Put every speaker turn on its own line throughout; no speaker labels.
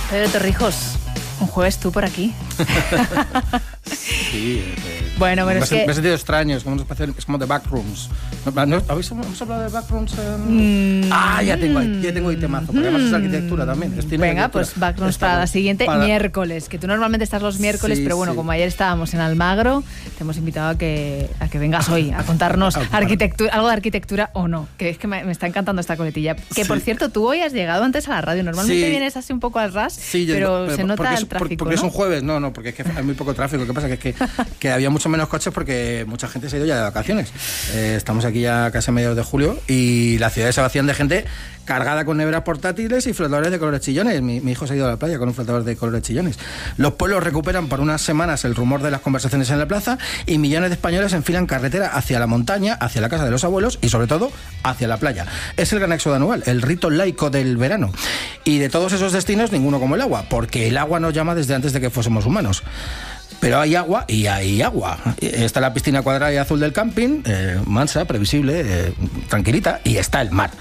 Pedro Torrijos, un jueves tú por aquí.
Sí,
bueno, pero es que...
Me he sentido extraño, es como The Backrooms. ¿Habéis hablado de Backrooms? Ya tengo ahí temazo, porque además es arquitectura también.
Venga, pues Backrooms para la siguiente miércoles, que tú normalmente estás los miércoles, sí, pero bueno, sí. Como ayer estábamos en Almagro, te hemos invitado a que vengas hoy a contarnos arquitectura, algo de arquitectura o no, que es que me está encantando esta coletilla. Que por cierto, tú hoy has llegado antes a la radio, normalmente vienes así un poco al ras, pero se nota el tráfico,
porque
¿no?
es un jueves, no, porque es que hay muy poco tráfico. ¿Qué pasa? Que había mucho menos coches porque mucha gente se ha ido ya de vacaciones. Estamos aquí ya casi a mediados de julio y las ciudades se vacían de gente cargada con neveras portátiles y flotadores de colores chillones. Mi hijo se ha ido a la playa con un flotador de colores chillones. Los pueblos recuperan por unas semanas el rumor de las conversaciones en la plaza y millones de españoles enfilan carretera hacia la montaña, hacia la casa de los abuelos y sobre todo hacia la playa. Es el gran éxodo anual, el rito laico del verano. Y de todos esos destinos, ninguno como el agua, porque el agua nos llama desde antes de que fuésemos humanos. Pero hay agua y hay agua. Está la piscina cuadrada y azul del camping, mansa, previsible, tranquilita, y está el mar.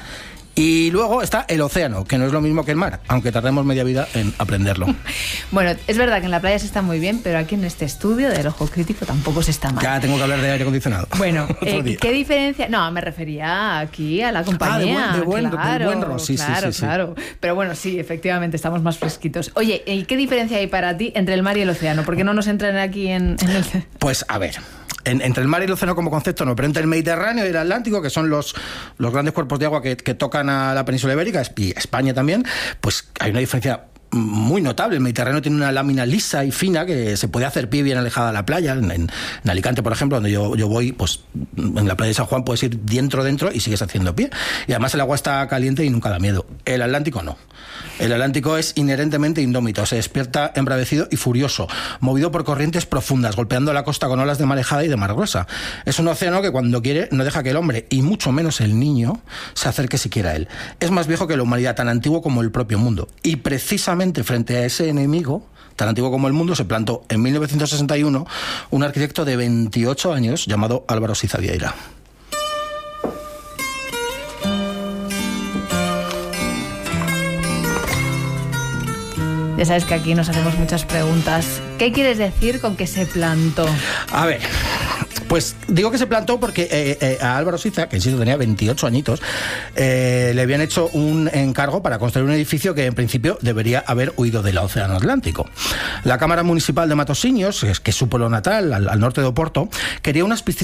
Y luego está el océano, que no es lo mismo que el mar, aunque tardemos media vida en aprenderlo.
Bueno, es verdad que en la playa se está muy bien, pero aquí en este estudio del Ojo Crítico tampoco se está mal.
Ya tengo que hablar de aire acondicionado.
Bueno, ¿qué diferencia? No, me refería aquí a la compañía.
Del buen ron. Sí.
Claro. Pero bueno, sí, efectivamente, estamos más fresquitos. Oye, ¿y qué diferencia hay para ti entre el mar y el océano? ¿Por qué no nos entran aquí en el...?
Pues a ver... Entre el mar y el océano como concepto no, pero entre el Mediterráneo y el Atlántico, que son los grandes cuerpos de agua que tocan a la península ibérica y España también, pues hay una diferencia muy notable. El Mediterráneo tiene una lámina lisa y fina que se puede hacer pie bien alejada de la playa. En Alicante, por ejemplo, donde yo voy, pues en la playa de San Juan puedes ir dentro y sigues haciendo pie. Y además el agua está caliente y nunca da miedo. El Atlántico no. El Atlántico es inherentemente indómito, se despierta embravecido y furioso, movido por corrientes profundas, golpeando la costa con olas de marejada y de mar gruesa. Es un océano que cuando quiere no deja que el hombre, y mucho menos el niño, se acerque siquiera a él. Es más viejo que la humanidad, tan antiguo como el propio mundo. Y precisamente frente a ese enemigo, tan antiguo como el mundo, se plantó en 1961 un arquitecto de 28 años llamado Álvaro Siza Vieira.
Ya sabes que aquí nos hacemos muchas preguntas. ¿Qué quieres decir con que se plantó?
A ver, pues digo que se plantó porque a Álvaro Siza, que insisto tenía 28 añitos, le habían hecho un encargo para construir un edificio que en principio debería haber huido del océano Atlántico. La Cámara Municipal de Matosinhos, que es su pueblo natal, al norte de Oporto, quería unas piscinas